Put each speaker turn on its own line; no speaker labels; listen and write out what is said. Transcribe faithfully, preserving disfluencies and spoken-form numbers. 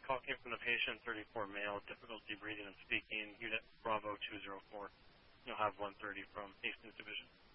call came from the patient, thirty-four male, difficulty breathing and speaking, unit Bravo two zero four. You'll have one thirty from Hastings Division.